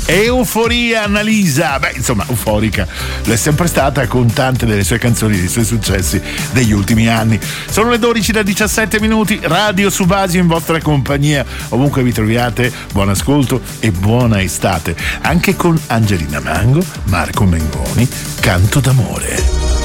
Euforia Annalisa, beh insomma euforica l'è sempre stata con tante delle sue canzoni, dei suoi successi degli ultimi anni. Sono le 12 da 17 minuti, Radio Subasio in vostra compagnia, ovunque vi troviate, buon ascolto e buona estate, anche con Angelina Mango, Marco Mengoni, Canto d'amore.